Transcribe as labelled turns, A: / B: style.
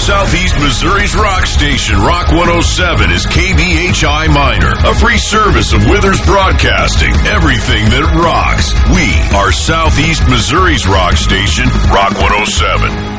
A: Southeast Missouri's rock station, Rock 107, is KBHI Minor, a free service of Withers Broadcasting. Everything that rocks. We are Southeast Missouri's rock station, Rock 107.